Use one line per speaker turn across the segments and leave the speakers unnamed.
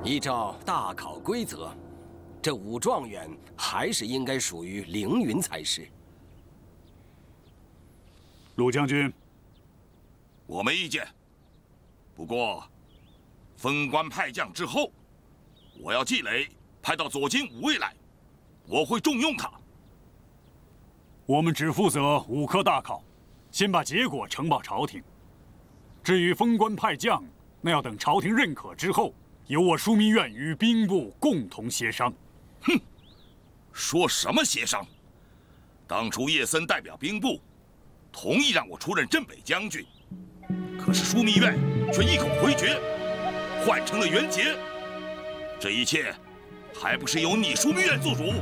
依照大考规则，这武状元还是应该属于凌云才是。
陆将军，
我没意见。不过，封官派将之后，我要季磊派到左京五卫来，我会重用他。
我们只负责5科大考，先把结果呈报朝廷。至于封官派将，那要等朝廷认可之后，由我枢密院与兵部共同协商。
哼，说什么协商？当初叶森代表兵部，同意让我出任镇北将军，可是枢密院却一口回绝，换成了袁杰。这一切，还不是由你枢密院做主？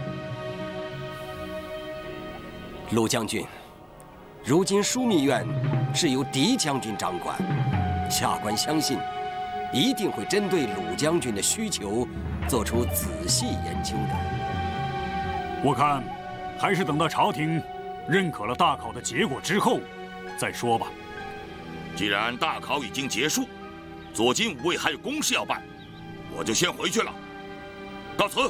陆将军，如今枢密院是由狄将军掌管，下官相信，一定会针对鲁将军的需求做出仔细研究的。
我看，还是等到朝廷认可了大考的结果之后再说吧。
既然大考已经结束，左京五卫还有公事要办，我就先回去了。到此。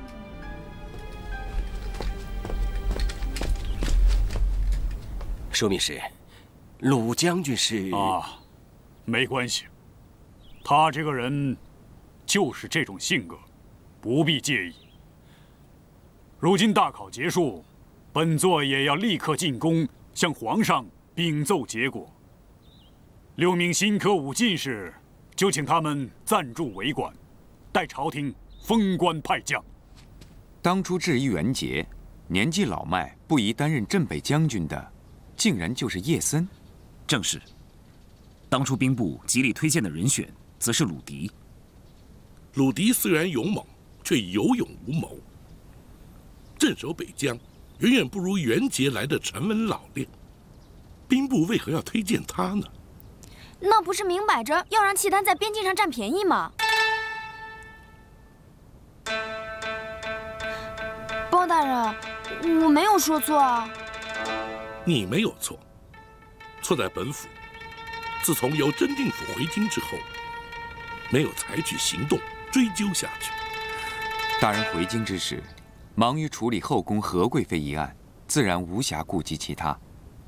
枢密使，鲁将军是
没关系，他这个人就是这种性格，不必介意。如今大考结束，本座也要立刻进宫，向皇上禀奏结果。6名新科武进士，就请他们暂驻为管，待朝廷封官派将。
当初质疑袁杰年纪老迈，不宜担任镇北将军的，竟然就是叶森。
正是。当初兵部极力推荐的人选，则是鲁迪。
鲁迪虽然勇猛，却有勇无谋。镇守北疆，远远不如袁杰来的沉稳老练。兵部为何要推荐他呢？
那不是明摆着要让契丹在边境上占便宜吗？包大人，我没有说错啊。
你没有错，错在本府。自从由真定府回京之后，没有采取行动追究下去。
大人回京之时，忙于处理后宫何贵妃一案，自然无暇顾及其他。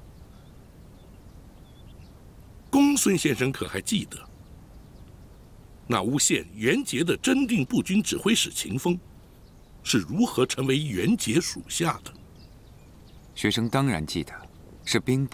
公孙先生可还记得，那诬陷袁杰的真定步军指挥使秦风，是如何成为袁杰属下的？
学生当然记得，是兵部